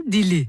dili.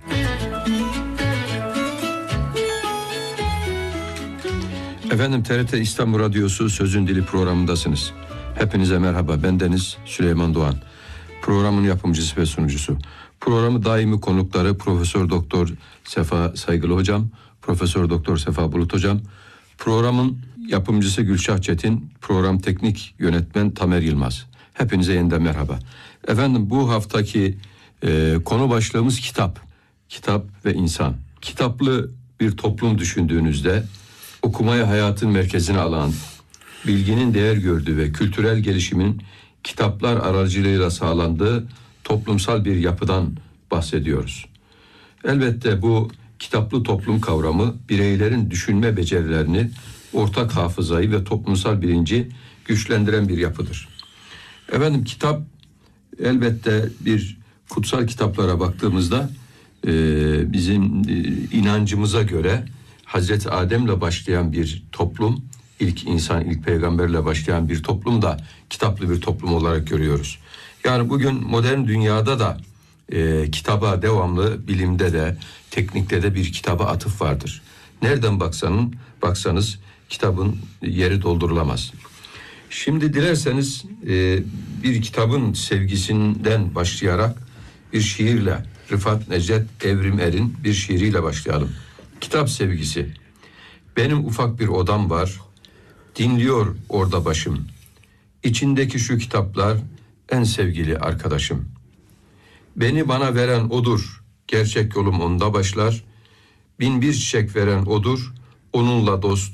Efendim, TRT İstanbul Radyosu Sözün Dili programındasınız. Hepinize merhaba. Bendeniz Süleyman Doğan. Programın yapımcısı ve sunucusu. Programı daimi konukları Profesör Doktor Sefa Saygılı Hocam, Profesör Doktor Sefa Bulut Hocam. Programın yapımcısı Gülşah Çetin, program teknik yönetmen Tamer Yılmaz. Hepinize yeniden merhaba. Efendim, bu haftaki konu başlığımız kitap. Kitap ve insan. Kitaplı bir toplum düşündüğünüzde okumayı hayatın merkezine alan, bilginin değer gördüğü ve kültürel gelişimin kitaplar aracılığıyla sağlandığı toplumsal bir yapıdan bahsediyoruz. Elbette bu kitaplı toplum kavramı bireylerin düşünme becerilerini, ortak hafızayı ve toplumsal bilinci güçlendiren bir yapıdır. Efendim, kitap elbette bir kutsal kitaplara baktığımızda bizim inancımıza göre Hazreti Adem'le başlayan bir toplum, ilk insan, ilk peygamberle başlayan bir toplum da kitaplı bir toplum olarak görüyoruz. Yani bugün modern dünyada da kitaba devamlı, bilimde de, teknikte de bir kitaba atıf vardır. Nereden baksanız kitabın yeri doldurulamaz. Şimdi dilerseniz bir kitabın sevgisinden başlayarak bir şiirle, Rıfat Necdet Evrim Er'in bir şiiriyle başlayalım. Kitap sevgisi. Benim ufak bir odam var, dinliyor orada başım. İçindeki şu kitaplar en sevgili arkadaşım. Beni bana veren odur, gerçek yolum onda başlar. Bin bir çiçek veren odur, onunla dost